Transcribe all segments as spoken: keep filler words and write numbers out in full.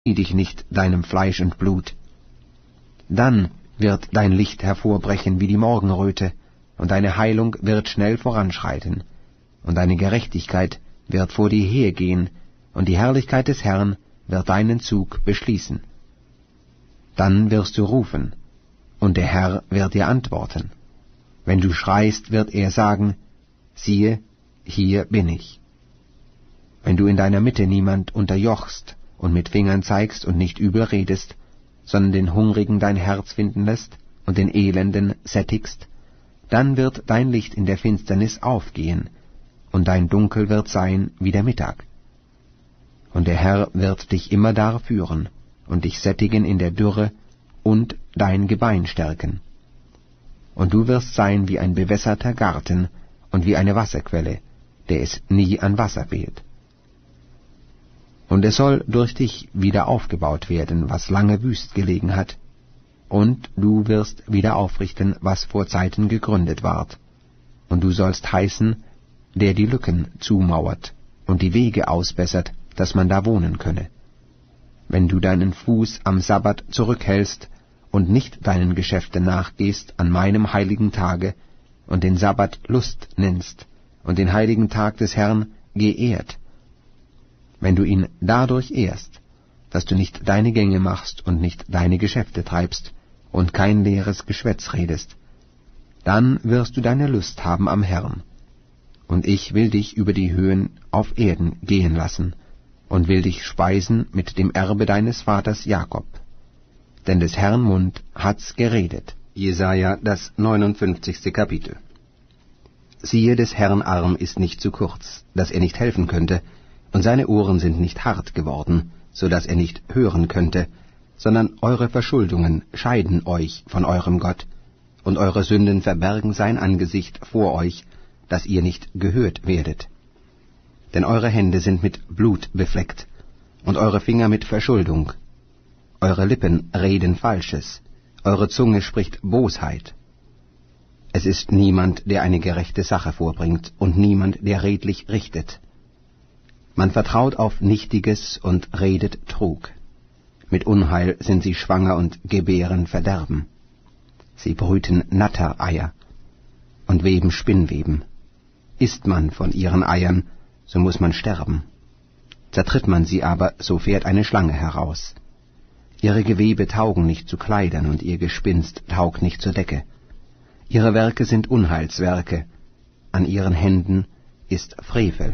dich nicht deinem Fleisch und Blut. Dann wird dein Licht hervorbrechen wie die Morgenröte, und deine Heilung wird schnell voranschreiten, und deine Gerechtigkeit wird vor dir hergehen, und die Herrlichkeit des Herrn wird deinen Zug beschließen. Dann wirst du rufen, und der Herr wird dir antworten. Wenn du schreist, wird er sagen, siehe, hier bin ich. Wenn du in deiner Mitte niemand unterjochst und mit Fingern zeigst und nicht übel redest, sondern den Hungrigen dein Herz finden lässt und den Elenden sättigst, dann wird dein Licht in der Finsternis aufgehen, und dein Dunkel wird sein wie der Mittag. Und der Herr wird dich immerdar führen und dich sättigen in der Dürre und dein Gebein stärken. Und du wirst sein wie ein bewässerter Garten und wie eine Wasserquelle, der es nie an Wasser fehlt. Und es soll durch dich wieder aufgebaut werden, was lange wüst gelegen hat, und du wirst wieder aufrichten, was vor Zeiten gegründet ward. Und du sollst heißen, der die Lücken zumauert und die Wege ausbessert, dass man da wohnen könne. Wenn du deinen Fuß am Sabbat zurückhältst und nicht deinen Geschäften nachgehst an meinem heiligen Tage und den Sabbat Lust nennst und den heiligen Tag des Herrn geehrt, wenn du ihn dadurch ehrst, dass du nicht deine Gänge machst und nicht deine Geschäfte treibst und kein leeres Geschwätz redest, dann wirst du deine Lust haben am Herrn. Und ich will dich über die Höhen auf Erden gehen lassen und will dich speisen mit dem Erbe deines Vaters Jakob. Denn des Herrn Mund hat's geredet. Jesaja, das neunundfünfzigste Kapitel. Siehe, des Herrn Arm ist nicht zu kurz, dass er nicht helfen könnte, und seine Ohren sind nicht hart geworden, so dass er nicht hören könnte, sondern eure Verschuldungen scheiden euch von eurem Gott, und eure Sünden verbergen sein Angesicht vor euch, dass ihr nicht gehört werdet. Denn eure Hände sind mit Blut befleckt, und eure Finger mit Verschuldung. Eure Lippen reden Falsches, eure Zunge spricht Bosheit. Es ist niemand, der eine gerechte Sache vorbringt, und niemand, der redlich richtet. Man vertraut auf Nichtiges und redet Trug. Mit Unheil sind sie schwanger und gebären Verderben. Sie brüten Nattereier und weben Spinnweben. Isst man von ihren Eiern, so muß man sterben. Zertritt man sie aber, so fährt eine Schlange heraus. Ihre Gewebe taugen nicht zu Kleidern, und ihr Gespinst taugt nicht zur Decke. Ihre Werke sind Unheilswerke, an ihren Händen ist Frevel.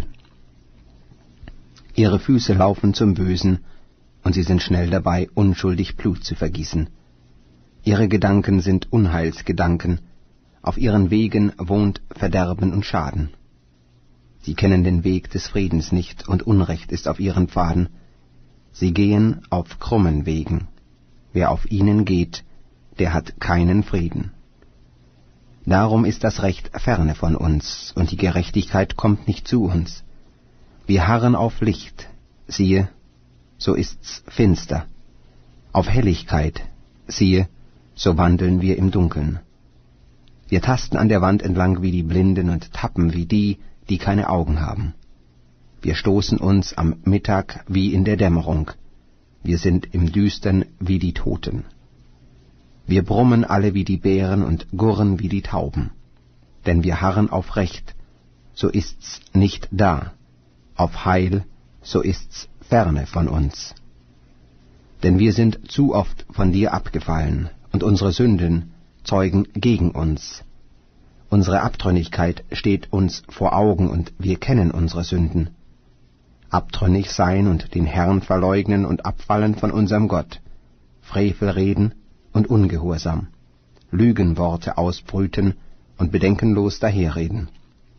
Ihre Füße laufen zum Bösen, und sie sind schnell dabei, unschuldig Blut zu vergießen. Ihre Gedanken sind Unheilsgedanken, auf ihren Wegen wohnt Verderben und Schaden. Sie kennen den Weg des Friedens nicht, und Unrecht ist auf ihren Pfaden. Sie gehen auf krummen Wegen. Wer auf ihnen geht, der hat keinen Frieden. Darum ist das Recht ferne von uns, und die Gerechtigkeit kommt nicht zu uns. Wir harren auf Licht, siehe, so ist's finster. Auf Helligkeit, siehe, so wandeln wir im Dunkeln. Wir tasten an der Wand entlang wie die Blinden und tappen wie die, die keine Augen haben. Wir stoßen uns am Mittag wie in der Dämmerung. Wir sind im Düstern wie die Toten. Wir brummen alle wie die Bären und gurren wie die Tauben. Denn wir harren auf Recht, so ist's nicht da. Auf Heil, so ist's ferne von uns. Denn wir sind zu oft von dir abgefallen, und unsere Sünden zeugen gegen uns. Unsere Abtrünnigkeit steht uns vor Augen, und wir kennen unsere Sünden. Abtrünnig sein und den Herrn verleugnen und abfallen von unserem Gott, Frevel reden und Ungehorsam, Lügenworte ausbrüten und bedenkenlos daherreden.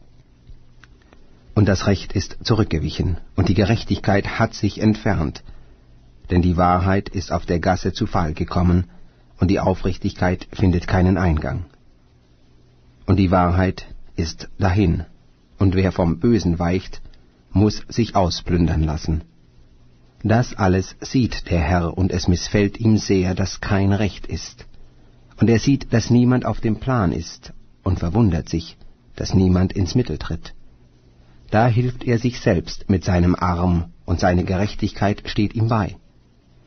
Und das Recht ist zurückgewichen, und die Gerechtigkeit hat sich entfernt, denn die Wahrheit ist auf der Gasse zu Fall gekommen, und die Aufrichtigkeit findet keinen Eingang. Und die Wahrheit ist dahin, und wer vom Bösen weicht, muß sich ausplündern lassen. Das alles sieht der Herr, und es missfällt ihm sehr, dass kein Recht ist. Und er sieht, dass niemand auf dem Plan ist, und verwundert sich, dass niemand ins Mittel tritt. Da hilft er sich selbst mit seinem Arm, und seine Gerechtigkeit steht ihm bei.